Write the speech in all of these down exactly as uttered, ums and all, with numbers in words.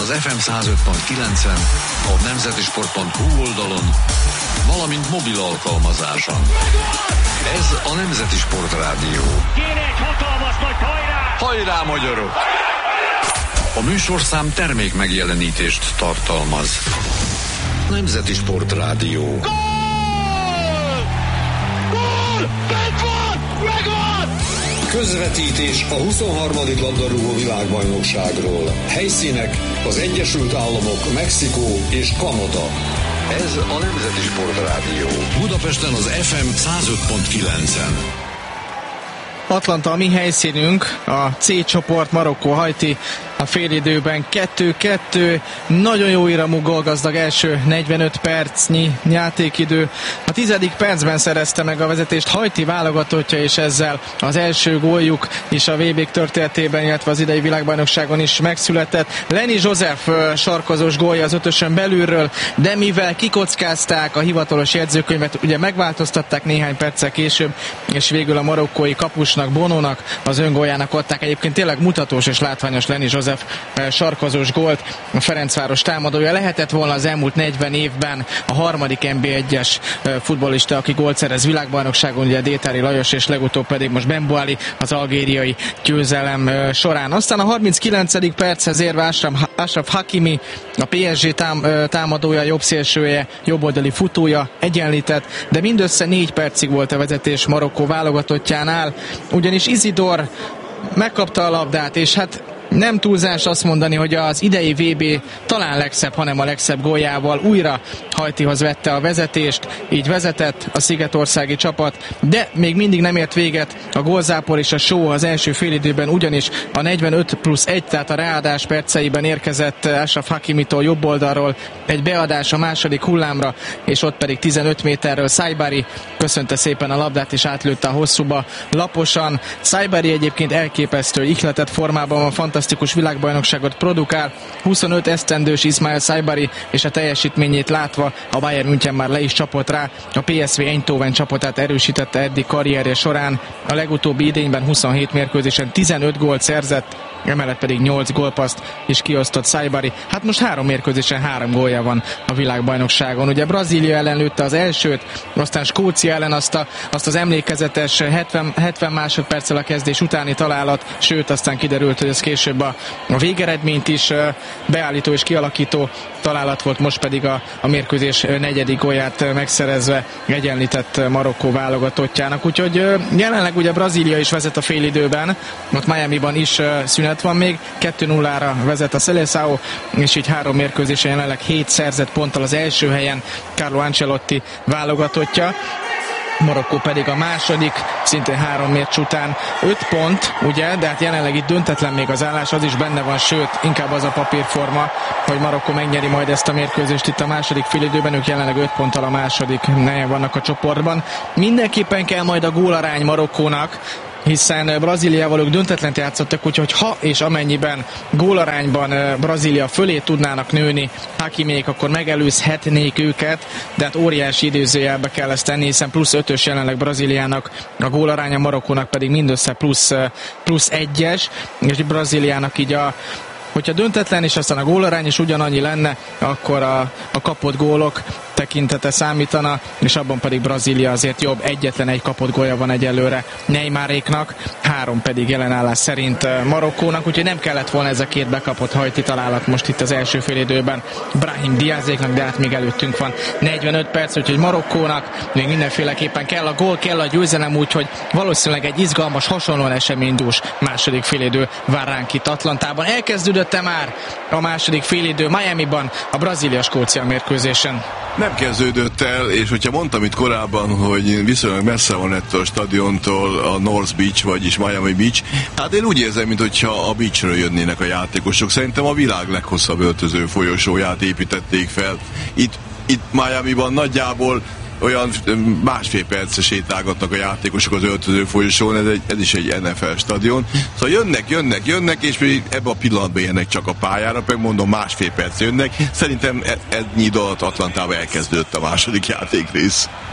az ef em száz öt pont kilencen, a nemzetisport pont hu oldalon, valamint mobil alkalmazáson. Ez a Nemzeti Sport Rádió. Kéne egy hatalmas nagy hajrá! Hajrá, magyarok! A műsorszám termék megjelenítést tartalmaz. Nemzeti Sport Rádió. Gól! Gól! Bent van! Megvan! Közvetítés a huszonharmadik labdarúgó világbajnokságról. Helyszínek az Egyesült Államok, Mexikó és Kanada. Ez a Nemzeti Sport Rádió. Budapesten az ef em száz öt pont kilencen. Atlanta a mi helyszínünk, a C csoport, Marokkó, Haiti a félidőben kettő kettő, nagyon jó iramú gólgazdag első negyvenöt percnyi játékidő. A tizedik percben szerezte meg a vezetést Haiti válogatottja, és ezzel az első góljuk is a vé bé történetében, illetve az idei világbajnokságon is megszületett. Lenny Joseph sarkozós gólja az ötösön belülről, de mivel kikockázták a hivatalos jegyzőkönyvet, ugye megváltoztatták néhány perccel később, és végül a marokkói kapusnak, Bonónak az öngóljának adták. Egyébként tényleg mutatós és látványos Lenny Joseph sarkozós gólt. A Ferencváros támadója lehetett volna az elmúlt negyven évben a harmadik en bé egyes futballista, aki gólt szerez világbajnokságon, ugye Détári Lajos, és legutóbb pedig most Ben Boali az algériai győzelem során. Aztán a harminckilencedik perchez érve Achraf Hakimi, a pé es gé támadója, jobb szélsője, jobboldali futója egyenlített, de mindössze négy percig volt a vezetés Marokkó válogatottjánál, ugyanis Isidor megkapta a labdát, és hát nem túlzás azt mondani, hogy az idei vé bé talán legszebb, hanem a legszebb góljával újra Haitihoz vette a vezetést, így vezetett a szigetországi csapat, de még mindig nem ért véget a gólzápor és a show az első félidőben, ugyanis a negyvenöt plusz egy, tehát a ráadás perceiben érkezett Achraf Hakimitól jobb oldalról egy beadás a második hullámra, és ott pedig tizenöt méterről Saibari köszönte szépen a labdát, és átlőtte a hosszúba laposan. Saibari egyébként elképesztő ihletett formában van, fantasztikus világbajnokságot produkál, huszonöt esztendős Ismail Saibari, és a teljesítményét látva a Bayern München már le is csapott rá, a pé es vé Eindhoven csapatát erősítette eddig karrierje során, a legutóbbi idényben huszonhét mérkőzésen tizenöt gólt szerzett, emellett pedig nyolc gólpaszt is kiosztott Saibari. Hát most három mérkőzésen három gólja van a világbajnokságon. Ugye Brazília ellen lőtte az elsőt, aztán Skócia ellen azt, a, azt az emlékezetes hetven, hetven másodperccel a kezdés utáni találat, sőt aztán kiderült, hogy ez később a, a végeredményt is beállító és kialakító találat volt, most pedig a, a mérkőzés negyedik gólját megszerezve egyenlített Marokkó válogatottjának. Úgyhogy jelenleg ugye Brazília is vezet a félidőben, ott Miamiban is szünet van még, kettő nullára vezet a Seleção, és így három mérkőzésen jelenleg hét szerzett ponttal az első helyen Carlo Ancelotti válogatottja. Marokkó pedig a második, szintén három mércs után öt pont, ugye, de hát jelenleg itt döntetlen még az állás, az is benne van, sőt, inkább az a papírforma, hogy Marokkó megnyeri majd ezt a mérkőzést itt a második félidőben, ők jelenleg öt ponttal a második helyen vannak a csoportban. Mindenképpen kell majd a gólarány Marokkónak, hiszen Brazíliával ők döntetlent játszottak, úgyhogy ha és amennyiben gólarányban Brazília fölé tudnának nőni Hakimiék, akkor megelőzhetnék őket, de hát óriási időzőjelbe kell ezt tenni, hiszen plusz ötös jelenleg Brazíliának a gólaránya, Marokkónak pedig mindössze plusz, plusz egyes, és Brazíliának így a hogyha döntetlen és aztán a gólarány is ugyanannyi lenne, akkor a, a kapott gólok tekintete számítana, és abban pedig Brazília azért jobb, egyetlen egy kapott gólja van egyelőre Neymaréknak, három pedig jelenállás szerint Marokkónak, úgyhogy nem kellett volna ez a két bekapott Haiti találat most itt az első félidőben Brahim Diazéknak, de hát még előttünk van negyvenöt perc, úgyhogy Marokkónak még mindenféleképpen kell a gól, kell a győzelem, úgyhogy valószínűleg egy izgalmas, hasonlóan eseménydús második félidő vár ránk itt Atlantában. Elkezdődött-e már a második félidő Miamiban a Brazília-Skócia mérkőzésen? Nem kezdődött el, és hogyha mondtam itt korábban, hogy viszonylag messze van ettől a stadiontól a North Beach, vagyis Miami Beach, hát én úgy érzem, mintha a beachről jönnének a játékosok. Szerintem a világ leghosszabb öltöző folyosóját építették fel. Itt, itt Miamiban nagyjából olyan másfél percre sétálgatnak a játékosok az öltöző folyosón, ez, egy, ez is egy en ef el stadion. Szóval jönnek, jönnek, jönnek, és ebben a pillanatban jönnek csak a pályára, meg mondom másfél perc jönnek. Szerintem ennyi idő alatt Atlantában elkezdődött a második játékrész.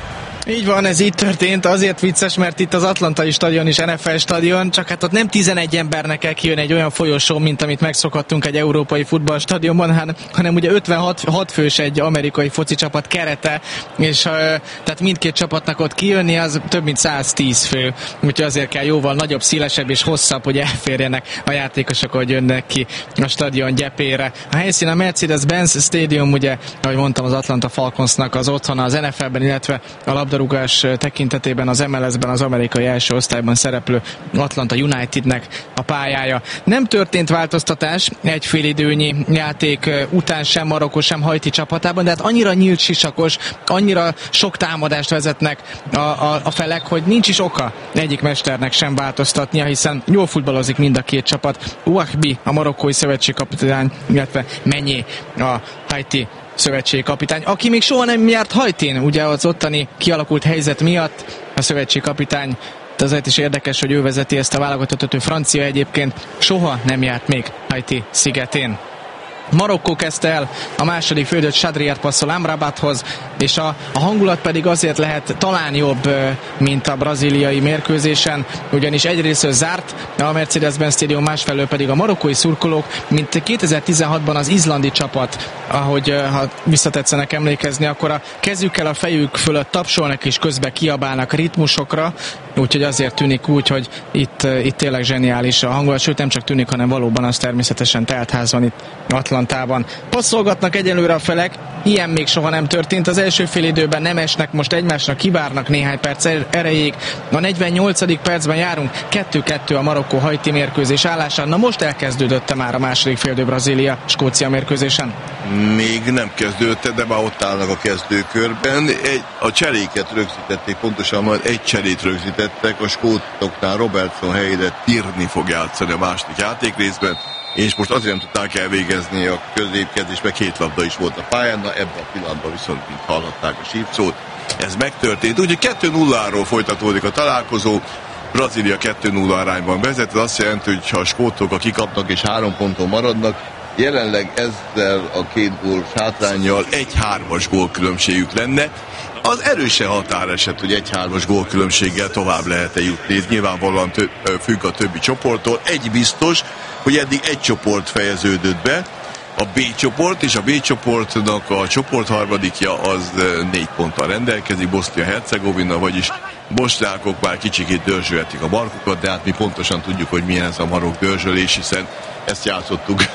Így van, ez így történt, azért vicces, mert itt az Atlantai stadion is en ef el stadion, csak hát ott nem tizenegy embernek kell kijönni egy olyan folyosón, mint amit megszokhattunk egy európai futballstadionban, hanem ugye ötvenhat fős egy amerikai foci csapat kerete, és tehát mindkét csapatnak ott kijönni, az több mint száztíz fő, úgyhogy azért kell jóval nagyobb, szélesebb és hosszabb, hogy elférjenek a játékosok, hogy jönnek ki a stadion gyepére. A helyszín a Mercedes-Benz Stadium, ugye, ahogy mondtam, az Atlanta Falconsnak az otthona az en ef elben, illetve a labdarúgás tekintetében az em el es-ben az amerikai első osztályban szereplő Atlanta Unitednek a pályája. Nem történt változtatás egy félidőnyi játék után sem Marokkó, sem Haiti csapatában, de hát annyira nyílt sisakos, annyira sok támadást vezetnek a, a, a felek, hogy nincs is oka egyik mesternek sem változtatnia, hiszen jól futballozik mind a két csapat. Ouahbi, a marokkói szövetségkapitány, illetve Menyé, a Haiti szövetségkapitány, aki még soha nem járt Haitin, ugye az ottani kialakult helyzet miatt a szövetségkapitány, de azért is érdekes, hogy ő vezeti ezt a válogatottat, ő francia egyébként, soha nem járt még Haiti szigetén. Marokkó kezdte el a második félidőt, Chadriért passzol Amrabathoz, és a, a hangulat pedig azért lehet talán jobb, mint a brazíliai mérkőzésen, ugyanis egyrészt zárt a Mercedes-Benz Stadium, másfelől pedig a marokkói szurkolók, mint kétezer-tizenhatban az izlandi csapat, ahogy ha visszatetszenek emlékezni, akkor a kezükkel a fejük fölött tapsolnak és közben kiabálnak ritmusokra, úgyhogy azért tűnik úgy, hogy itt, itt tényleg zseniális a hangulat, sőt nem csak tűnik, hanem valóban az természetesen teltház van itt Atlantában. Passzolgatnak egyelőre a felek, ilyen még soha nem történt. Az első fél időben nem esnek most egymásnak, kivárnak néhány perc erejéig. A negyvennyolcadik percben járunk, kettő-kettő a Marokkó-Haiti mérkőzés állásán. Na most elkezdődött már a második félidő Brazília-Skócia mérkőzésen? Még nem kezdődött, de már ott állnak a kezdőkörben. Egy, a cseréket rögzítették, pontosan majd egy cserét rögzítettek. A skótoknál Robertson helyére Tierney fog játszani a második játékrészben, és most azért nem tudták elvégezni a középkezésbe, két labda is volt a pályán, na ebben a pillanatban viszont, mint hallhatták a sípszót, ez megtörtént. Úgyhogy kettő nulláról folytatódik a találkozó, Brazília kettő nulla arányban vezet, ez azt jelenti, hogy ha a skótok a kikapnak és három ponton maradnak, jelenleg ezzel a két gól hátránnyal egy-hármas gólkülönbségük lenne. Az erősen határeset, hogy egy-hármas gólkülönbséggel tovább lehet-e jutni. Ez nyilvánvalóan tö- függ a többi csoporttól. Egy biztos, hogy eddig egy csoport fejeződött be, a B csoport, és a B csoportnak a csoport harmadikja az négy ponttal rendelkezik, Bosznia-Hercegovina, vagyis bosnyákok már kicsikét dörzsölhetik a markukat, de hát mi pontosan tudjuk, hogy milyen ez a marok dörzsölés, hiszen ezt játszottuk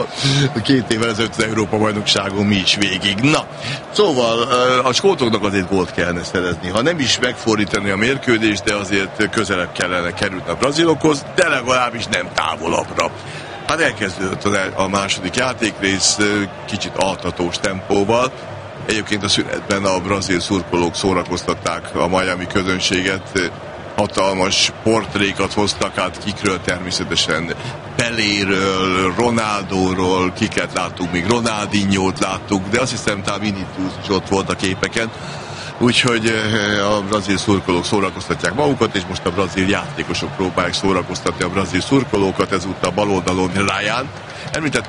a két évvel ezelőtt az Európa-bajnokságon mi is végig. Na, szóval a skótoknak azért gólt kellene szerezni. Ha nem is megfordítani a mérkőzést, de azért közelebb kellene kerülni a brazilokhoz, de legalábbis nem távolabbra. Hát elkezdődött a második játékrész kicsit altatós tempóval. Egyébként a szünetben a brazil szurkolók szórakoztatták a miami közönséget, hatalmas portrékat hoztak át, kikről természetesen Peléről, Ronaldóról, kiket láttuk, még Ronaldinhót láttuk, de azt hiszem talán Vinicius is ott volt a képeken. Úgyhogy a brazil szurkolók szórakoztatják magukat, és most a brazil játékosok próbálják szórakoztatni a brazil szurkolókat, ezúttal bal oldalon Ryan. Említett